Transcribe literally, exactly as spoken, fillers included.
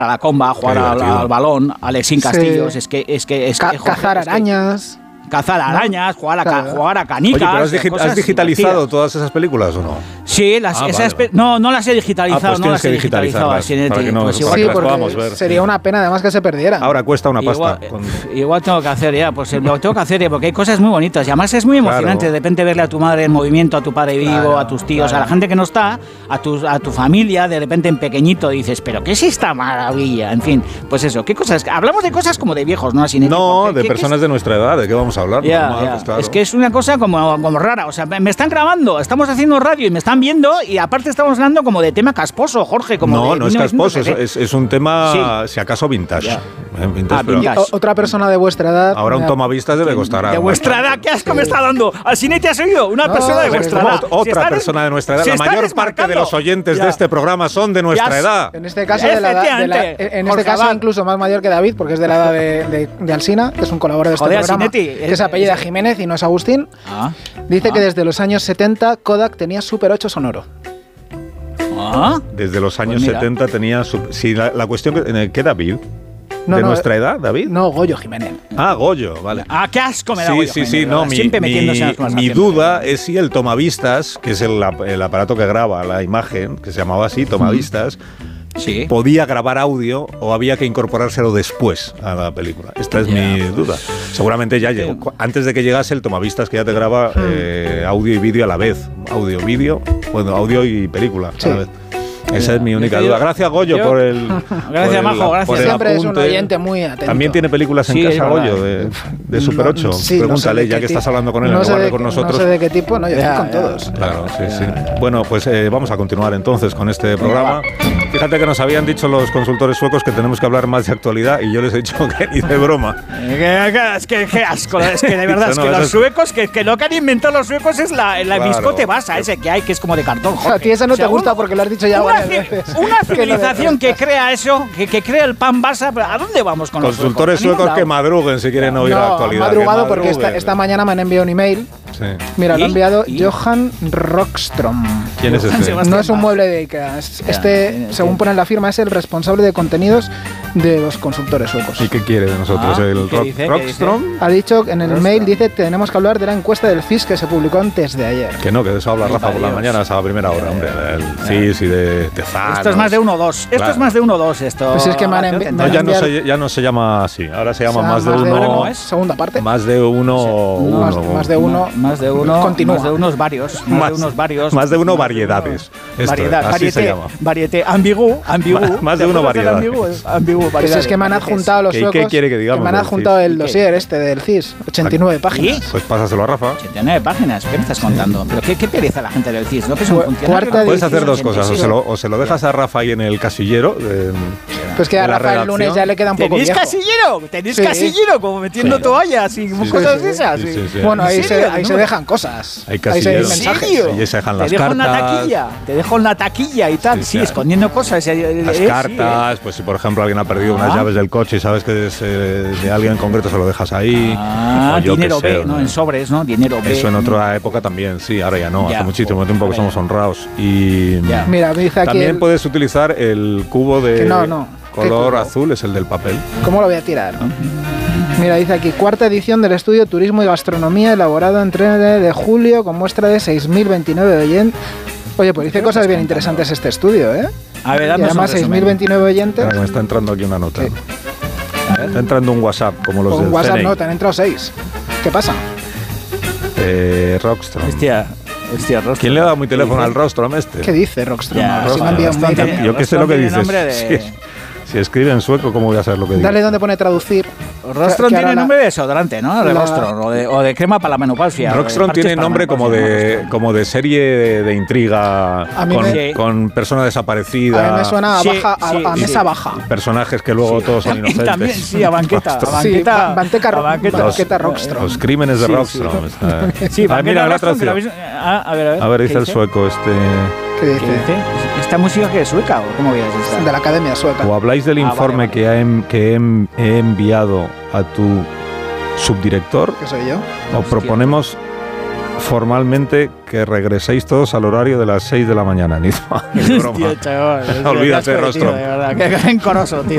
a la comba, jugar al, al balón, Alexín Castillos, Sí. es que es que es Ca- que, joder, cazar es que- arañas. Cazar arañas, jugar a, Claro. ca- jugar a canicas. Oye, pero ¿has, digi- cosas ¿has digitalizado divertidas. todas esas películas o no? Sí, las, Ah, esas vale, pe- no, no las he digitalizado, Ah, pues no tienes las que he digitalizado. digitalizarlas, así en el para que tiempo, no- pues para igual, que Sí, las porque podamos ver. sería una pena además que se perdieran. Ahora cuesta una igual, pasta. eh, Con- igual tengo que hacer ya, pues lo tengo que hacer ya, porque hay cosas muy bonitas. Y además es muy emocionante Claro. de repente verle a tu madre en movimiento, a tu padre vivo, Claro, a tus tíos, claro. a la gente que no está, a tu, a tu familia, de repente en pequeñito dices, pero ¿qué es esta maravilla? En fin, pues eso, ¿qué cosas? Hablamos de cosas como de viejos, ¿no? Así, No, ¿qué- de qué- personas qué de nuestra edad, ¿de qué vamos a hablar? Ya, Normal, ya. pues claro. Es que es una cosa como, como rara. O sea, me me están grabando, estamos haciendo radio y me están viendo, y aparte estamos hablando como de tema casposo, Jorge. Como No, de no es mil novecientos casposo, es, trece. es- es un tema, Sí. si acaso, vintage. Ya. Eh, vintage, Ah, pero vintage. O- otra persona de vuestra edad. ahora un me- tomavistas debe costar De algo. vuestra edad, ¿qué asco me está dando? Así ni te has oído, una No, persona de pues vuestra Como edad. ot- Si otra están- persona de nuestra edad. si La están mayor parte de desmarcando. los oyentes Ya. de este programa son de nuestra Ya. edad. En este caso, de la edad, de la- Efectivamente, en este Jorge caso Abad. incluso más mayor que David, porque es de la edad de, de, de Alsina, que es un colaborador de este Joder, programa, Alsinetti, que es- se apellida es- Jiménez y no es Agustín. Ah, Dice ah, que desde los años setenta Kodak tenía Super ocho sonoro. ah. Desde los años Pues mira. setenta tenía... Su, sí, la, la cuestión... que- ¿Qué David? No, ¿De no, nuestra edad, David? No, Goyo Jiménez. Ah, Goyo, vale. Ah, qué asco me da. Sí, Goyo sí, Jiménez, sí, de no, verdad. mi, Siempre mi- metiéndose en las mi conversaciones. duda es si el tomavistas, que es el, ap- el aparato que graba la imagen, que se llamaba así, tomavistas, Sí. podía grabar audio o había que incorporárselo después a la película. Esta es Ya, mi pues, duda. Seguramente ya llegó. Cu- Antes de que llegase el tomavistas, que ya te graba eh, audio y vídeo a la vez. Audio, vídeo, bueno, audio y película Sí. a la vez. Esa es mi Yo única te digo- duda. Gracias, Goyo, yo- por el. Gracias, por el- Majo, gracias. por el Siempre es un apunte. oyente muy atento. También tiene películas en Sí, es casa, verdad. Goyo, de, de Super No, ocho. sí, no Pregúntale, sé de ya qué que tipo. estás hablando con él, no en sé lugar de de con qué- nosotros. No sé de qué tipo, no, yo Ya, estoy con ya. todos. Claro, sí, sí. Bueno, pues eh, vamos a continuar entonces con este programa. Fíjate que nos habían dicho los consultores suecos que tenemos que hablar más de actualidad y yo les he dicho que ni de broma. Eh, que- que- Es que, qué asco, es que de verdad, es No, que eso los es- suecos, que, que lo que han inventado los suecos es la, la Claro. biscote basa, ese que hay, que es como de cartón. A ti esa no O sea, te gusta un- porque lo has dicho ya una, varias ci- veces. una Que lo civilización que detestas. crea eso, que, que crea el pan basa, pero ¿a dónde vamos con los Consultores suecos? A ningún suecos que lado. madruguen si quieren oír la No, actualidad. madrugado que porque esta, madruguen. esta mañana me han enviado un email. Sí. Mira, lo ha ¿Y? enviado ¿Y? Johan Rockstrom. ¿Quién es Johan este? Sebastián. No es un mueble de Ikea. es- Ya, Este, tiene- según tiene- pone en la firma, es el responsable de contenidos de los consultores suecos. ¿Y qué quiere de nosotros? Ah, ¿El ¿qué rock, dice? ¿Qué Rockstrom? Ha dicho en el Rockstrom. mail, dice, tenemos que hablar de la encuesta del C I S que se publicó antes de ayer. Que no, que de eso habla Ay, Rafa por la Dios. mañana, a primera hora, hombre. El C I S y de Tezanos. Esto es más de uno o dos. Esto Claro. es más de uno o dos. Esto. Pues es que me han envi- No, me ya han no, enviado- se, ya no se llama así, ahora se llama O sea, más de de uno. ¿cómo es? Segunda parte. Más de uno. Sí. uno Más- más de uno. Más de uno. Continúa. Más de unos varios. Más, Más- de unos varios. más de uno más variedades. Esto, Variedad, así varieté, se llama. Varieté, ambigú, ambigú. Más- más de ¿Te uno acuerdas del variedades. ambigú? Es ambigú, Pues variedades, es que me han varietés. adjuntado los ¿Qué- suecos. qué quiere que digamos me han del adjuntado C I S? el ¿Y qué? dossier este del C I S. ochenta y nueve páginas. Pues pásaselo a Rafa. ochenta y nueve páginas, ¿qué me estás contando? Pero qué, qué pereza la gente del C I S, ¿no? Que es un Cu- funcionario. cuarta Puedes hacer dos ochenta y cosas, o seis. se, lo, o se lo dejas a Rafa ahí en el casillero. eh, Pues que de a la Rafa el lunes redacción. ya le queda un poco ¿Tenéis viejo. casillero? ¿Tenéis Sí. casillero? Como metiendo Sí. toallas y Sí, cosas sí, de sí. esas. Sí, sí, sí. Bueno, ahí, ¿En se, serio? ahí No se me- dejan cosas. Hay Ahí se casilleros. hay ¿En mensajes. serio? Ahí se dejan Te las dejo en la cartas. taquilla, te dejo en la taquilla y tal, Sí, sí, sí. escondiendo cosas. eh, eh, Las eh, sí, cartas, pues si por ejemplo alguien ha perdido unas Ah. llaves del coche y sabes que es eh, de alguien en concreto, se lo dejas ahí. eh. Ah, O yo dinero qué sé, B, ¿no? En sobres, ¿no? Dinero B. Eso en otra época también, sí, ahora ya no, Ya, hace muchísimo joder, tiempo que ahora somos ya. honrados. Y Ya. Mira, me dice aquí. también el- puedes utilizar el cubo de Que no, no. ¿Qué color cubo? azul, es el del papel. ¿Cómo lo voy a tirar? Mira, dice aquí, cuarta edición del estudio Turismo y Gastronomía, elaborado en tres de julio, con muestra de seis mil veintinueve oyentes. Oye, pues dice ¿Qué cosas estás bien contando? interesantes este estudio, ¿eh? A ver, Y dame además seis mil veintinueve oyentes. Espera, que me está entrando aquí una nota. Sí. Está entrando un WhatsApp, como los Con del WhatsApp C N I. no, te han entrado seis. ¿Qué pasa? Eh, Rockstrom. Hostia, hostia, Rostro. ¿Quién le ha dado mi teléfono ¿Qué al dice? Rockstrom este? ¿Qué dice Rockstrom? Ya, A ver si me ha Rostrom, enviado un mail. bastante. Yo qué sé lo que tiene dices. nombre de- Si, si escribe en sueco, ¿cómo voy a saber lo que dice? Dale donde pone traducir. Rostron Que ahora tiene la- nombre de desodorante, ¿no? De la- Rostron, o de, o de crema para la menopausia. o de Rockstrom parches tiene para la nombre como menopausia, ¿no? de, Rostron. como de serie de, de intriga A mí con, me- con persona desaparecida. A mí me suena a, Sí, baja, a, sí, a sí. mesa baja. Personajes que luego todos son inocentes. También, sí, a banqueta. A Rockstrom. Sí, banqueta, ba- banqueta- a banqueta. banqueta Rockstrom. Los crímenes de Sí, Rockstrom. está- Sí, Ah, banqueta mira, la Rostron, pero traducción. habéis- ah, a ver, a ver. A ver, ¿qué dice el sueco este. ¿Qué ¿Qué dice? dice? ¿Esta música que es sueca o cómo veis esta? De la Academia Sueca. O habláis del Ah, vale, informe vale. que, he, en- que he, he enviado a tu subdirector, ¿Qué soy yo? o Hostia. proponemos formalmente que regreséis todos al horario de las seis de la mañana. Ni- Ni broma. Hostia, chaval. Olvídate, Qué asco de tío, Rostron. de verdad. Qué encoroso, tío.